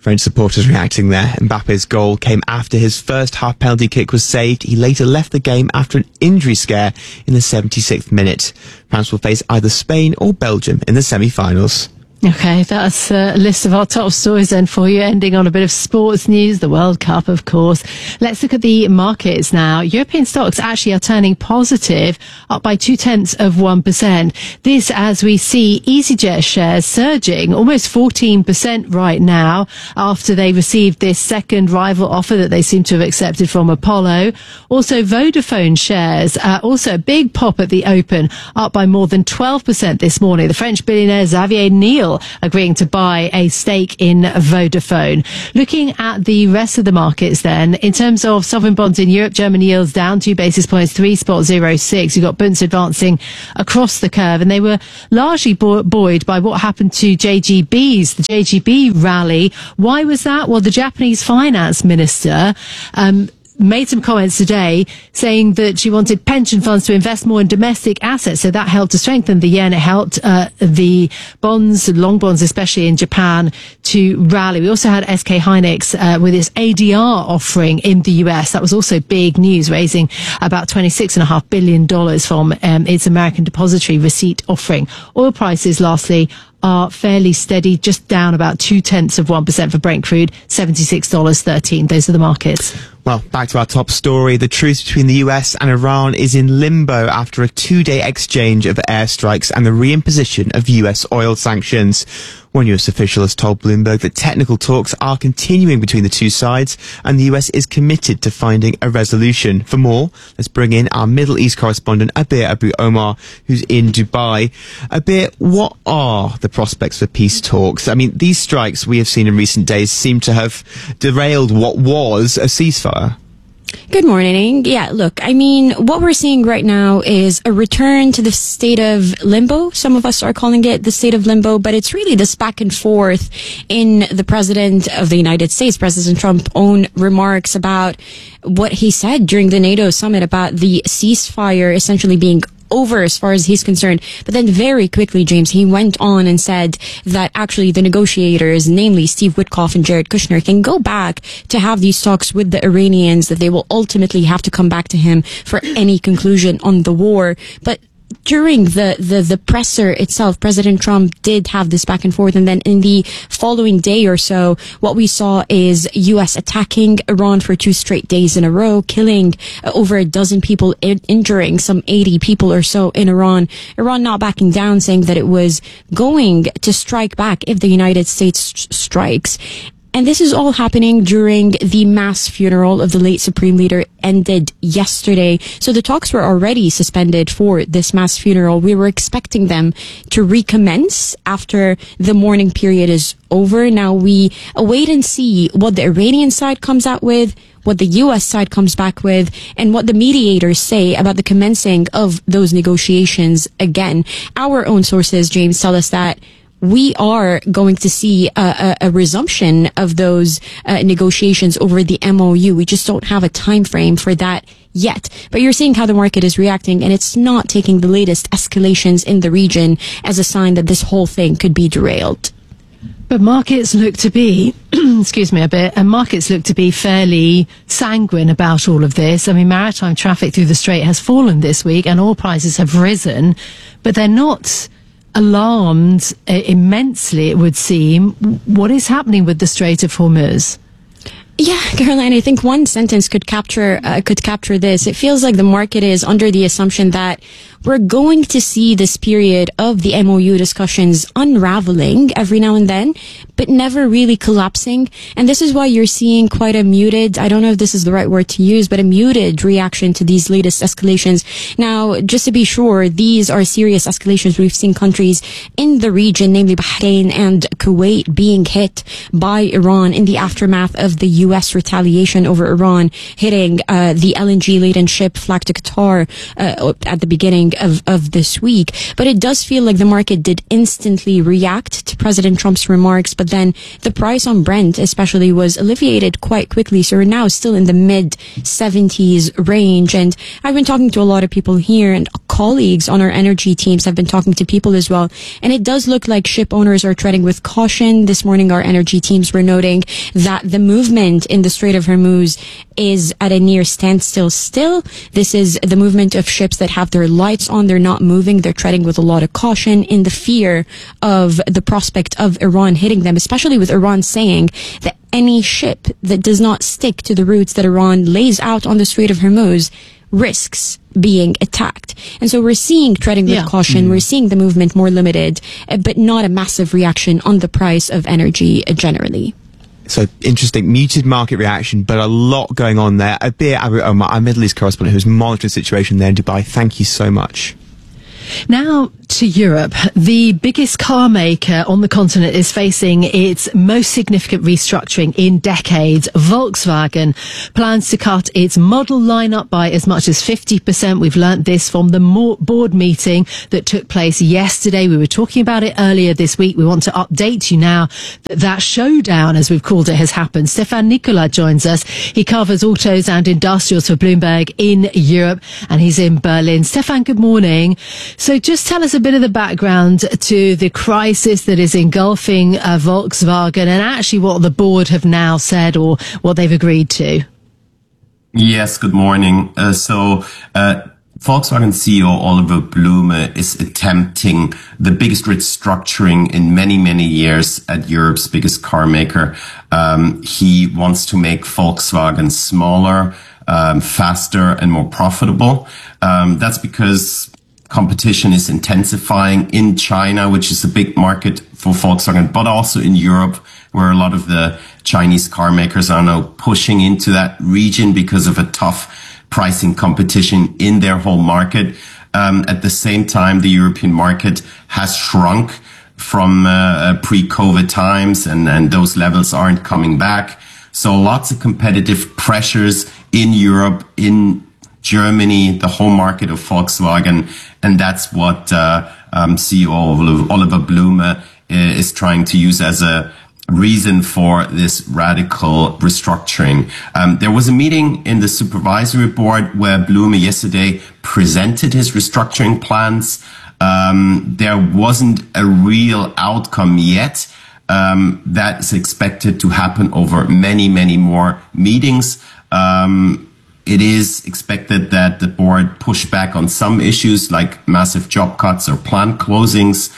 French supporters reacting there. Mbappe's goal came after his first half penalty kick was saved. He later left the game after an injury scare in the 76th minute. France will face either Spain or Belgium in the semi-finals. Okay, that's a list of our top stories then for you, ending on a bit of sports news, the World Cup, of course. Let's look at the markets now. European stocks actually are turning positive, up by 0.2%. This as we see EasyJet shares surging almost 14% right now after they received this second rival offer that they seem to have accepted from Apollo. Also, Vodafone shares, also a big pop at the open, up by more than 12% this morning. The French billionaire Xavier Niel agreeing to buy a stake in Vodafone. Looking at the rest of the markets then, in terms of sovereign bonds in Europe, German yields down 2 basis points, 3.06. You've got Bunds advancing across the curve, and they were largely buoyed by what happened to JGBs, the JGB rally. Why was that? Well, the Japanese finance minister made some comments today saying that she wanted pension funds to invest more in domestic assets. So that helped to strengthen the yen. It helped the bonds, long bonds, especially in Japan, to rally. We also had SK Hynix with its ADR offering in the US. That was also big news, raising about $26.5 billion from its American depository receipt offering. Oil prices, lastly, are fairly steady, just down about 0.2% for Brent crude, $76.13. Those are the markets. Well, back to our top story. The truce between the US and Iran is in limbo after a 2-day exchange of airstrikes and the reimposition of US oil sanctions. One US official has told Bloomberg that technical talks are continuing between the two sides and the US is committed to finding a resolution. For more, let's bring in our Middle East correspondent, Abir Abu Omar, who's in Dubai. Abir, what are the prospects for peace talks? I mean, these strikes we have seen in recent days seem to have derailed what was a ceasefire. Good morning. Yeah, look, I mean, what we're seeing right now is a return to the state of limbo. Some of us are calling it the state of limbo, but it's really this back and forth in the president of the United States, President Trump's own remarks about what he said during the NATO summit about the ceasefire essentially being over as far as he's concerned. But then very quickly, James, he went on and said that actually the negotiators, namely Steve Witkoff and Jared Kushner, can go back to have these talks with the Iranians, that they will ultimately have to come back to him for any conclusion on the war. But during the presser itself, President Trump did have this back and forth, and then in the following day or so, what we saw is U.S. attacking Iran for 2 straight days in a row, killing over a dozen people, injuring some 80 people or so in Iran. Iran not backing down, saying that it was going to strike back if the United States strikes. And this is all happening during the mass funeral of the late Supreme Leader ended yesterday. So the talks were already suspended for this mass funeral. We were expecting them to recommence after the mourning period is over. Now we await and see what the Iranian side comes out with, what the U.S. side comes back with, and what the mediators say about the commencing of those negotiations again. Our own sources, James, tell us that we are going to see a resumption of those negotiations over the MOU. We just don't have a time frame for that yet. But you're seeing how the market is reacting, and it's not taking the latest escalations in the region as a sign that this whole thing could be derailed. But markets look to be, excuse me a bit, and markets look to be fairly sanguine about all of this. I mean, maritime traffic through the Strait has fallen this week and oil prices have risen, but they're not alarmed immensely, it would seem. What is happening with the Strait of Hormuz? Yeah, Caroline, I think one sentence could capture this. It feels like the market is under the assumption that we're going to see this period of the MOU discussions unraveling every now and then, but never really collapsing. And this is why you're seeing quite a muted, I don't know if this is the right word to use, but a muted reaction to these latest escalations. Now, just to be sure, these are serious escalations. We've seen countries in the region, namely Bahrain and Kuwait, being hit by Iran in the aftermath of the U.S. retaliation over Iran hitting the LNG-laden ship flagged to Qatar at the beginning of this week. But it does feel like the market did instantly react to President Trump's remarks, but then the price on Brent especially was alleviated quite quickly. So we're now still in the mid-70s range. And I've been talking to a lot of people here, and colleagues on our energy teams have been talking to people as well. And it does look like ship owners are treading with caution. This morning, our energy teams were noting that the movement in the Strait of Hormuz is at a near standstill still. This is the movement of ships that have their lights on. They're not moving. They're treading with a lot of caution in the fear of the prospect of Iran hitting them, especially with Iran saying that any ship that does not stick to the routes that Iran lays out on the Strait of Hormuz risks being attacked. And so we're seeing treading with caution. We're seeing the movement more limited, but not a massive reaction on the price of energy generally. So interesting, muted market reaction, but a lot going on there. Abir Abu Omar, our Middle East correspondent who's monitoring the situation there in Dubai. Thank you so much. Now to Europe. The biggest car maker on the continent is facing its most significant restructuring in decades. Volkswagen plans to cut its model lineup by as much as 50%. We've learnt this from the board meeting that took place yesterday. We were talking about it earlier this week. We want to update you now that showdown, as we've called it, has happened. Stefan Nicola joins us. He covers autos and industrials for Bloomberg in Europe, and he's in Berlin. Stefan, good morning. So just tell us a bit of the background to the crisis that is engulfing Volkswagen, and actually what the board have now said or what they've agreed to. Yes, good morning. Volkswagen CEO Oliver Blume is attempting the biggest restructuring in many, many years at Europe's biggest car maker. He wants to make Volkswagen smaller, faster and more profitable. That's because competition is intensifying in China, which is a big market for Volkswagen, but also in Europe, where a lot of the Chinese car makers are now pushing into that region because of a tough pricing competition in their whole market. At the same time, the European market has shrunk from pre-COVID times, and those levels aren't coming back. So lots of competitive pressures in Europe, in Germany, the home market of Volkswagen, and that's what CEO Oliver Blume is trying to use as a reason for this radical restructuring. There was a meeting in the supervisory board where Blume yesterday presented his restructuring plans. There wasn't a real outcome yet. That is expected to happen over many, many more meetings. It is expected that the board push back on some issues like massive job cuts or plant closings.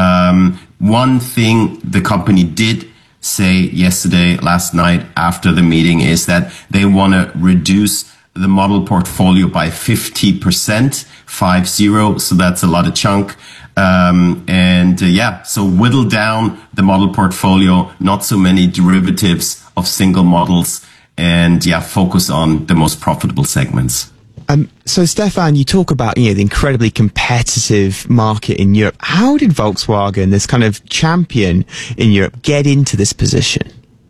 One thing the company did say last night after the meeting is that they want to reduce the model portfolio by 50%, 50. So that's a lot of chunk. So whittle down the model portfolio, not so many derivatives of single models, and focus on the most profitable segments. So Stefan, you talk about the incredibly competitive market in Europe. How did Volkswagen, this kind of champion in Europe, get into this position?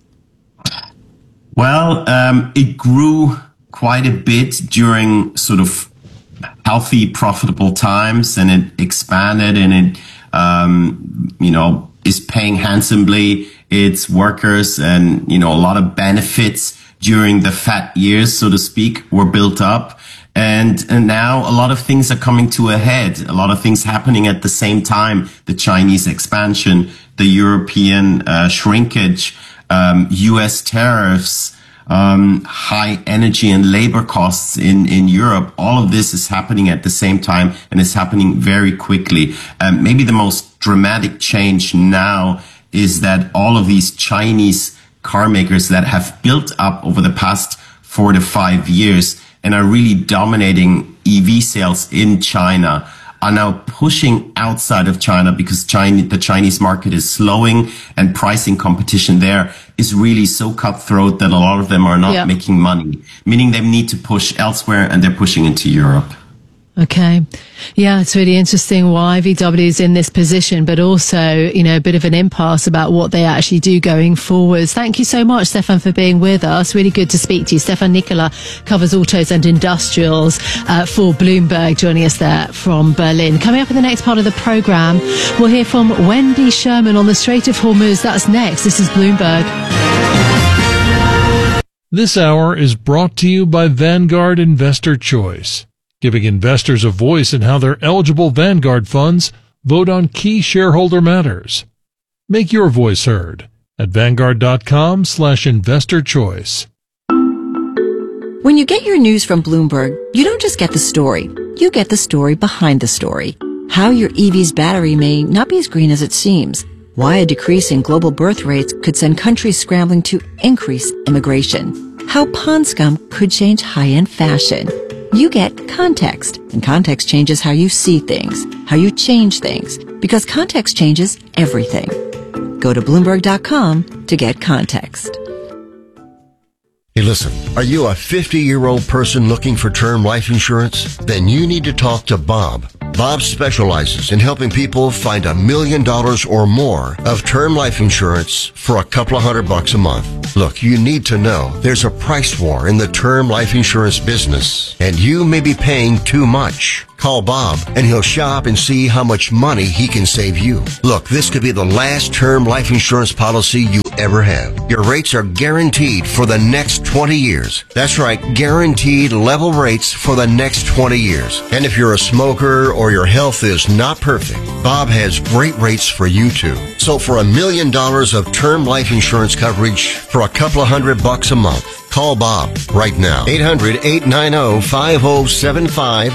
Well, it grew quite a bit during sort of healthy, profitable times, and it expanded, and it, is paying handsomely its workers, and, a lot of benefits during the fat years, so to speak, were built up. And now a lot of things are coming to a head. A lot of things happening at the same time. The Chinese expansion, the European shrinkage, US tariffs, high energy and labor costs in Europe. All of this is happening at the same time, and it's happening very quickly. Maybe the most dramatic change now is that all of these Chinese car makers that have built up over the past 4 to 5 years and are really dominating EV sales in China are now pushing outside of China because the Chinese market is slowing, and pricing competition there is really so cutthroat that a lot of them are not making money, meaning they need to push elsewhere, and they're pushing into Europe. Okay. Yeah, it's really interesting why VW is in this position, but also, you know, a bit of an impasse about what they actually do going forwards. Thank you so much, Stefan, for being with us. Really good to speak to you. Stefan Nicola covers autos and industrials for Bloomberg, joining us there from Berlin. Coming up in the next part of the programme, we'll hear from Wendy Sherman on the Strait of Hormuz. That's next. This is Bloomberg. This hour is brought to you by Vanguard Investor Choice, giving investors a voice in how their eligible Vanguard funds vote on key shareholder matters. Make your voice heard at Vanguard.com/investor choice. When you get your news from Bloomberg, you don't just get the story. You get the story behind the story. How your EV's battery may not be as green as it seems. Why a decrease in global birth rates could send countries scrambling to increase immigration. How pond scum could change high-end fashion. You get context, and context changes how you see things, how you change things, because context changes everything. Go to Bloomberg.com to get context. Hey, listen, are you a 50-year-old person looking for term life insurance? Then you need to talk to Bob. Bob specializes in helping people find $1 million or more of term life insurance for a couple of $100 a month. Look, you need to know there's a price war in the term life insurance business, and you may be paying too much. Call Bob, and he'll shop and see how much money he can save you. Look, this could be the last term life insurance policy you ever have. Your rates are guaranteed for the next 20 years. That's right, guaranteed level rates for the next 20 years. And if you're a smoker or your health is not perfect, Bob has great rates for you too. So for $1 million of term life insurance coverage for a couple of $100 a month, call Bob right now. 800-890-5075.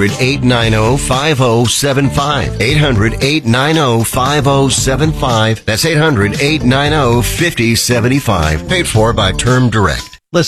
800-890-5075. 800-890-5075. That's 800-890-5075. Paid for by Term Direct.